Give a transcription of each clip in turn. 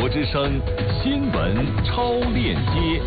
国之声新闻超链接。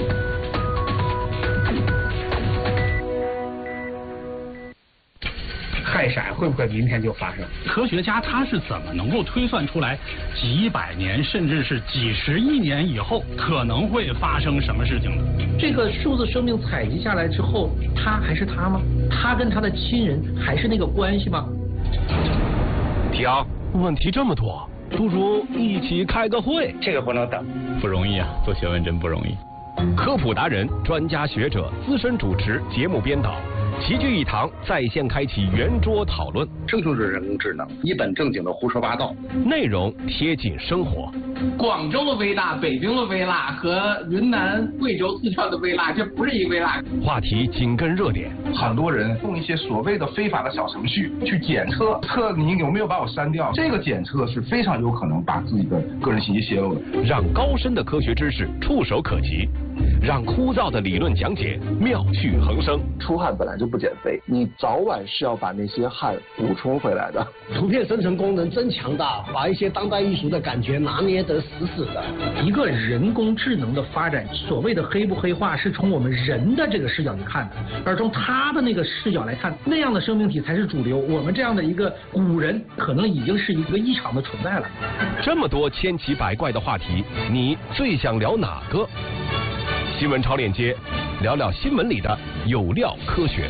氦闪会不会明天就发生？ 科学家他是怎么能够推算出来几百年甚至是几十亿年以后可能会发生什么事情的？ 这个数字生命采集下来之后，他还是他吗？他跟他的亲人还是那个关系吗？ 提奥，问题这么多，不如一起开个会。 这个不能等， 不容易啊，做学问真不容易。 科普达人、专家学者、资深主持、节目编导齐聚一堂，在线开启圆桌讨论。 这就是人工智能，一本正经的胡说八道， 内容贴近生活。 广州的微辣、北京的微辣和云南、贵州、四川的微辣，这不是一个微辣。 话题紧跟热点。 很多人用一些所谓的非法的小程序去检测你有没有把我删掉，这个检测是非常有可能把自己的个人信息泄露的。 让高深的科学知识触手可及，让枯燥的理论讲解妙趣横生。 出汗本来就不减肥，你早晚是要把那些汗补充回来的。 图片生成功能真强大，把一些当代艺术的感觉拿捏得死死的。 一个人工智能的发展，所谓的黑不黑化，是从我们人的这个视角去看的，而从他的那个视角来看，那样的生命体才是主流。我们这样的一个古人，可能已经是一个异常的存在了。 这么多千奇百怪的话题，你最想聊哪个？新闻超链接，聊聊新闻里的有料科学。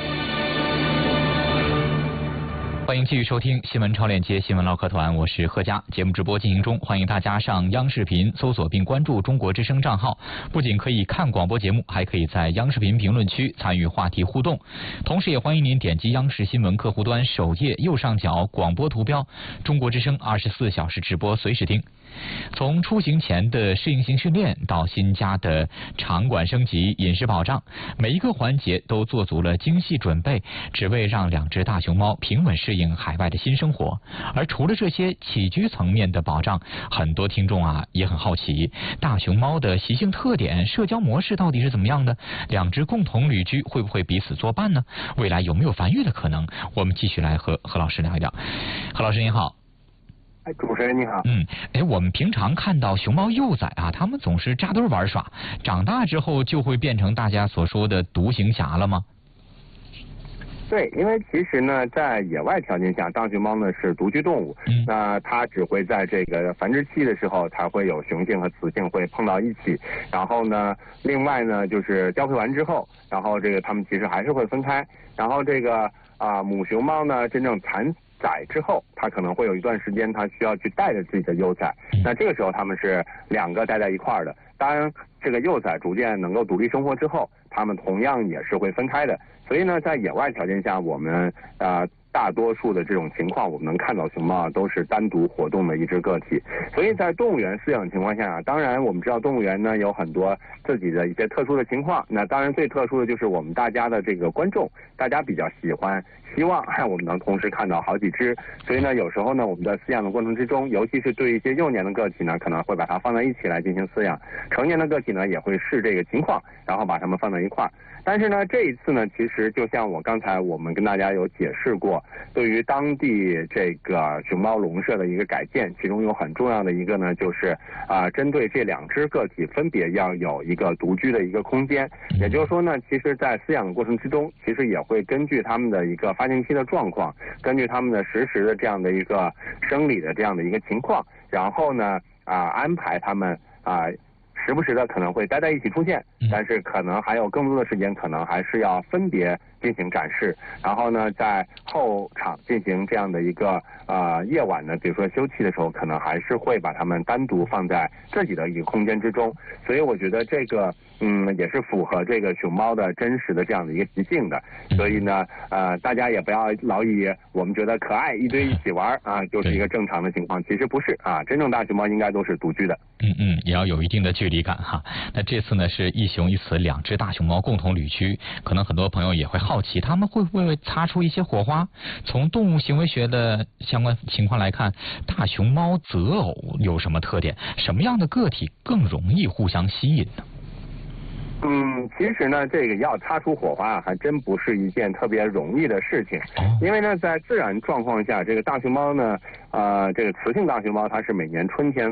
欢迎继续收听新闻超链接新闻唠嗑团，我是贺佳。节目直播进行中，欢迎大家上央视频搜索并关注中国之声账号，不仅可以看广播节目，还可以在央视频评论区参与话题互动。同时也欢迎您点击央视新闻客户端首页右上角广播图标，中国之声24小时直播随时听。从出行前的适应性训练到新家的场馆升级、饮食保障，每一个环节都做足了精细准备，只为让两只大熊猫平稳适应海外的新生活。而除了这些起居层面的保障，很多听众也很好奇，大熊猫的习性特点、社交模式到底是怎么样的？两只共同旅居会不会彼此作伴呢？未来有没有繁育的可能？我们继续来和何老师聊一聊。何老师您好。 主持人你好。 我们平常看到熊猫幼崽它们总是扎堆玩耍，长大之后就会变成大家所说的独行侠了吗？ 对，因为其实呢，在野外条件下，大熊猫呢是独居动物，那它只会在这个繁殖期的时候才会有雄性和雌性会碰到一起，然后呢，另外呢就是交配完之后，然后这个它们其实还是会分开，然后这个母熊猫呢真正产崽之后，它可能会有一段时间，它需要去带着自己的幼崽。那这个时候，它们是两个待在一块儿的。当然，这个幼崽逐渐能够独立生活之后，它们同样也是会分开的。所以呢，在野外条件下，我们大多数的这种情况，我们能看到熊猫都是单独活动的一只个体。所以在动物园饲养情况下，当然我们知道动物园呢有很多自己的一些特殊的情况。那当然最特殊的就是我们大家的这个观众，大家比较希望我们能同时看到好几只。所以呢，有时候呢，我们在饲养的过程之中，尤其是对一些幼年的个体呢，可能会把它放在一起来进行饲养。成年的个体呢，也会视这个情况，然后把它们放在一块儿。但是呢，这一次呢，其实就像刚才我们跟大家有解释过，对于当地这个熊猫笼舍的一个改建，其中有很重要的一个呢，就是针对这两只个体分别要有一个独居的一个空间。也就是说呢，其实在饲养的过程之中，其实也会根据他们的一个发情期的状况，根据他们的实时的这样的一个生理的这样的一个情况，然后呢安排他们时不时的可能会待在一起出现，但是可能还有更多的时间，可能还是要分别进行展示。然后呢，在后场进行这样的一个夜晚呢，比如说休憩的时候，可能还是会把它们单独放在自己的一个空间之中。所以我觉得这个也是符合这个熊猫的真实的这样的一个习性的。所以呢大家也不要老以我们觉得可爱一堆一起玩就是一个正常的情况，其实不是真正大熊猫应该都是独居的。 也要有一定的距离感哈。那这次呢是一雄一雌两只大熊猫共同旅居，可能很多朋友也会好奇，他们会不会擦出一些火花？从动物行为学的相关情况来看，大熊猫择偶有什么特点？什么样的个体更容易互相吸引呢？ 其实呢，这个要擦出火花还真不是一件特别容易的事情，因为呢，在自然状况下，这个大熊猫呢，这个雌性大熊猫它是每年春天